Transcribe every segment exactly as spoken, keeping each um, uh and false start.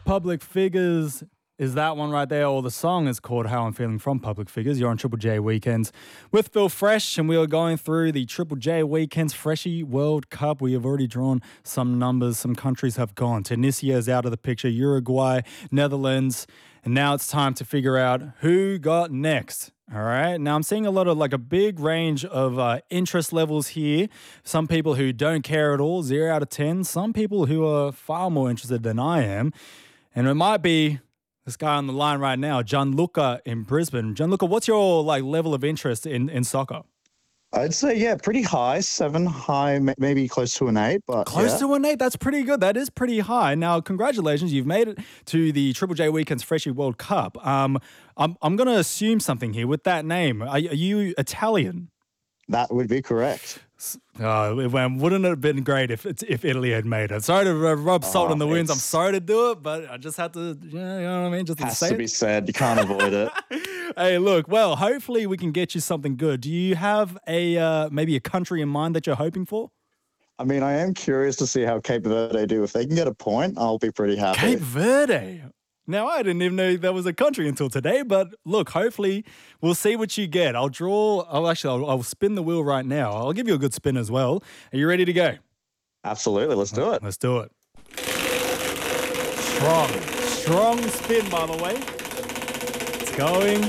Public Figures is that one right there, or the song is called How I'm Feeling from Public Figures. You're on Triple J Weekends with Phil Fresh, and we are going through the Triple J Weekends Freshie World Cup. We have already drawn some numbers. Some countries have gone. Tunisia is out of the picture, Uruguay, Netherlands, and now it's time to figure out who got next. All right. Now, I'm seeing a lot of like a big range of uh, interest levels here. Some people who don't care at all, zero out of ten. Some people who are far more interested than I am. And it might be this guy on the line right now, Gianluca in Brisbane. Gianluca, what's your like level of interest in, in soccer? I'd say, yeah, pretty high, seven high, maybe close to an eight. But Close yeah. to an eight? That's pretty good. That is pretty high. Now, congratulations. You've made it to the Triple J Weekends Freshie World Cup. Um, I'm, I'm going to assume something here with that name. Are, are you Italian? That would be correct. Oh, wouldn't it have been great if if Italy had made it? Sorry to rub salt Oh, in the winds. I'm sorry to do it, but I just had to, you know what I mean? Just Has to say to it. be said. You can't avoid it. Hey, look, well, hopefully we can get you something good. Do you have a uh, maybe a country in mind that you're hoping for? I mean, I am curious to see how Cape Verde do. If they can get a point, I'll be pretty happy. Cape Verde. Now, I didn't even know that was a country until today, but look, hopefully we'll see what you get. I'll draw, I'll actually, I'll, I'll spin the wheel right now. I'll give you a good spin as well. Are you ready to go? Absolutely. Let's do it. Let's do it. Strong, strong spin, by the way. It's going.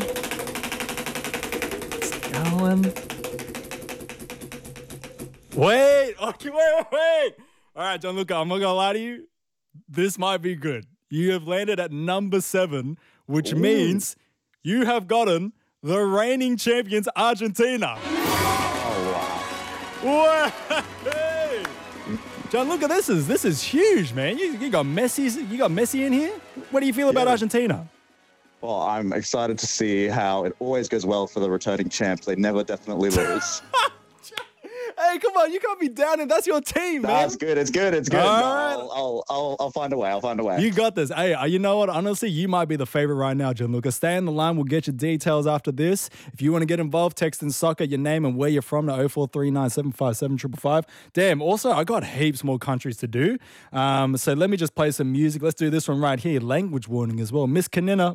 It's going. Wait, okay, wait, wait, wait. All right, Gianluca, I'm not going to lie to you. This might be good. You have landed at number seven, which Ooh. means you have gotten the reigning champions, Argentina. Oh, wow. Wow. Hey. John, look at this. Is this is huge, man. You, you got Messi. You got Messi in here. What do you feel about Yeah. Argentina? Well, I'm excited to see how it always goes well for the returning champs. They never definitely lose. Hey, come on. You can't be down, and that's your team, man. That's good. It's good. It's good. All No, right. I'll, I'll, I'll, I'll find a way. I'll find a way. You got this. Hey, uh, you know what? Honestly, you might be the favorite right now, Gianluca. Stay on the line. We'll get your details after this. If you want to get involved, text in soccer, your name and where you're from to oh four three nine, seven five seven, five five five. Damn, also, I got heaps more countries to do. Um, so let me just play some music. Let's do this one right here. Language warning as well. Miss Kanina.